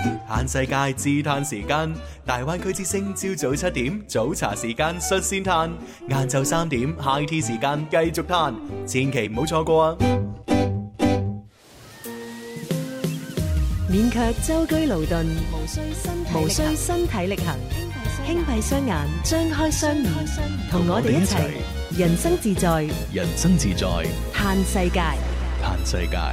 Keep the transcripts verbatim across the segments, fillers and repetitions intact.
嘆世界自嘆時間，大灣區之聲朝早七點早茶時間率先嘆，晏晝三點 high tea 時間繼續嘆，千祈唔好錯過啊！ 免卻舟車勞頓，無需身無需身體力行，輕閉雙眼，張開雙耳，同我哋一齊人生自在， 人生自在， 嘆世界， 嘆世界。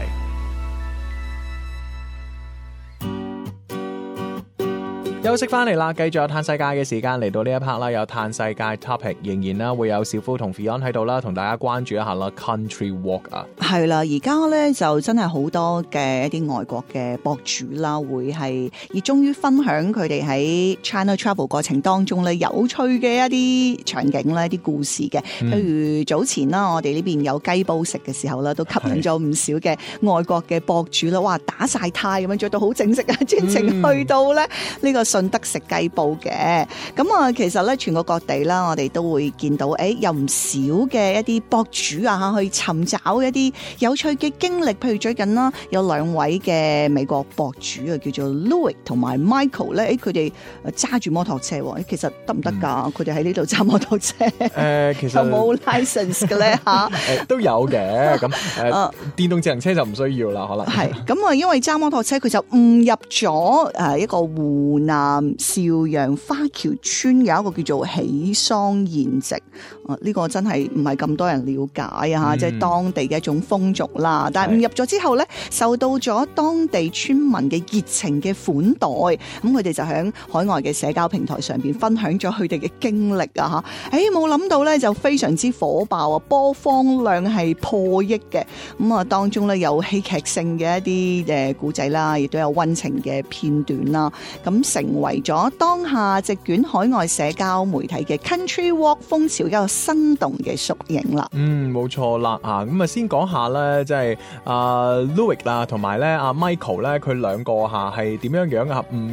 休息翻嚟啦，繼續有嘆世界嘅時間，嚟到呢一 part 啦，有嘆世界 topic， 仍然啦會有小夫同 Fion 喺度啦，同大家關注一下啦 Country Walk 啊。 係啦，而家咧就真係好多嘅一啲外國嘅博主啦，會係而終於分享佢哋喺 China Travel 過程當中咧有趣嘅一啲場景咧、一啲故事嘅。譬、嗯、如早前啦，我哋呢邊有雞煲食嘅時候啦，都吸引咗唔少嘅外國嘅博主啦，哇打晒呔咁樣着到好整色啊，專程去到咧呢個順德食雞煲嘅。咁啊，其實咧全國各地啦，我哋都會見到，誒、欸、有唔少嘅一啲博主啊，去尋找一啲有趣嘅經歷。譬如最近啦，有兩位嘅美國博主啊，叫做 Louis 同埋 Michael 咧，誒佢哋揸住摩托車，其實得唔得㗎？佢哋喺呢度揸摩托車，誒、呃、其實有冇 license 嘅咧嚇？ 誒都有嘅，咁誒、呃、電動自行車就唔需要啦，可能係咁啊，因為揸摩托車佢就誤入咗誒一個湖南邵陽花橋村有一個叫做喜喪筵席，啊呢、這個真係唔係咁多人了解啊，即、嗯、係、就是、當地嘅一種風俗啦。但係誤入咗之後咧，受到咗當地村民嘅熱情嘅款待，咁佢哋就喺海外嘅社交平台上邊分享咗佢哋嘅經歷啊吓，誒冇諗到咧就非常之火爆啊，播放量係破億嘅，咁啊當中咧有戲劇性嘅一啲誒故仔啦，亦都有溫情嘅片段啦，咁成為咗當下席捲海外社交媒體嘅 Country Walk 風潮一個生動嘅縮影啦。 嗯，冇錯啦啊，咁啊先講下咧，即係啊 Louis 啦，同埋咧阿 Michael 咧，佢兩個吓係點樣樣啊？唔